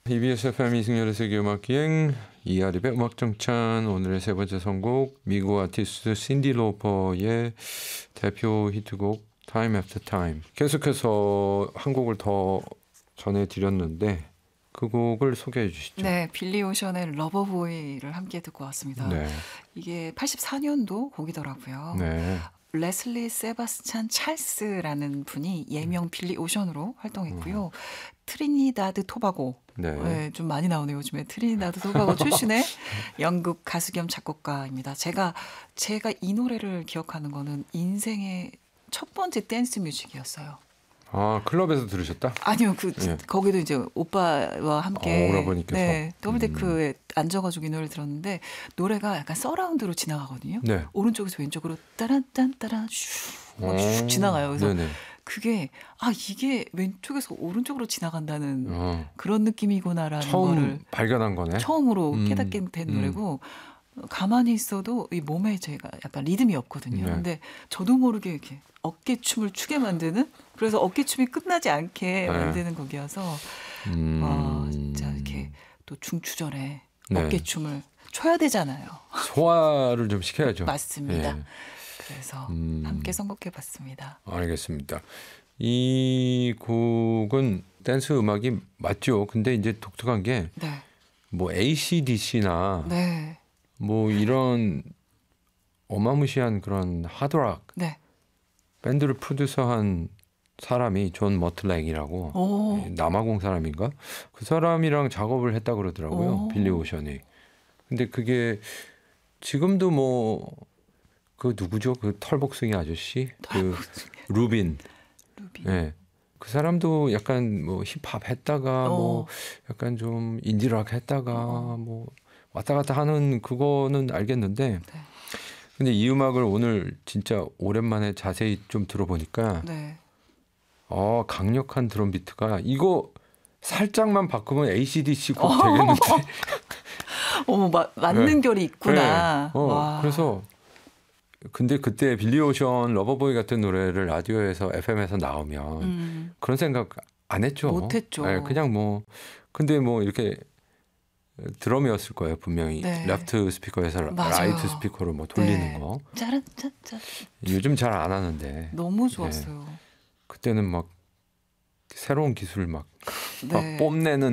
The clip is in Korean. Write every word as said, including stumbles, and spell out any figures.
이비에스 에프엠 이승열의 세계음악기행 이아립의 음악정찬. 오늘의 세 번째 선곡 미국 아티스트 신디 로퍼의 대표 히트곡 Time After Time. 계속해서 한 곡을 더 전해드렸는데 그 곡을 소개해 주시죠. 네, 빌리 오션의 러버보이를 함께 듣고 왔습니다. 네. 이게 팔십사 년도 곡이더라고요. 네. 레슬리 세바스찬 찰스라는 분이 예명 빌리 오션으로 활동했고요. 음. 트리니다드 토바고, 네. 네, 좀 많이 나오네요 요즘에. 트리니다드 토바고 출신의 영국 가수 겸 작곡가입니다. 제가 제가 이 노래를 기억하는 거는 인생의 첫 번째 댄스 뮤직이었어요. 아, 클럽에서 들으셨다? 아니요, 그 예. 거기도 이제 오빠와 함께 어, 오라버니께서. 네, 더블데크에 음. 앉아가지고 이 노래를 들었는데 노래가 약간 서라운드로 지나가거든요. 네. 오른쪽에서 왼쪽으로 따란딴따란 슉 지나가요. 그래서 네네. 그게 아 이게 왼쪽에서 오른쪽으로 지나간다는 어. 그런 느낌이구나라는 처음 거를 발견한 거네. 처음으로 음. 깨닫게 된 음. 노래고. 가만히 있어도 이 몸에 제가 약간 리듬이 없거든요. 네. 근데 저도 모르게 이렇게 어깨춤을 추게 만드는, 그래서 어깨춤이 끝나지 않게 네. 만드는 곡이어서 음. 와 진짜 이렇게 또 중추절에 네. 어깨춤을 춰야 되잖아요. 소화를 좀 시켜야죠. 맞습니다. 예. 그래서 음. 함께 선곡해봤습니다. 알겠습니다. 이 곡은 댄스 음악이 맞죠. 근데 이제 독특한 게 뭐 네. 에이씨디씨나 네. 뭐 이런 어마무시한 그런 하드락 네. 밴드를 프로듀서한 사람이 존 머틀랭이라고 오. 남아공 사람인가? 그 사람이랑 작업을 했다 그러더라고요. 오. 빌리 오션이. 근데 그게 지금도 뭐 그 누구죠? 그 털복숭이 아저씨? 그 루빈. 루비. 예. 그 사람도 약간 뭐 힙합 했다가 어. 뭐 약간 좀 인디락 했다가 어. 뭐 왔다 갔다 하는 그거는 알겠는데 네. 근데 이 음악을 오늘 진짜 오랜만에 자세히 좀 들어보니까 네. 어, 강력한 드럼 비트가 이거 살짝만 바꾸면 에이씨디씨 곡 되겠는데. 어머 마, 맞는 네. 결이 있구나. 네. 어, 와. 그래서 근데 그때 빌리 오션 러버보이 같은 노래를 라디오에서 에프엠에서 나오면 음. 그런 생각 안 했죠. 못했죠. 네, 그냥 뭐 근데 뭐 이렇게 드럼이었을 거예요 분명히. 네. 레프트 스피커에서 맞아요. 라이트 스피커로 뭐 돌리는 네. 거. 짜란짜짜. 요즘 잘 안 하는데 너무 좋았어요. 그때는 막 새로운 기술 막, 네. 막 뽐내는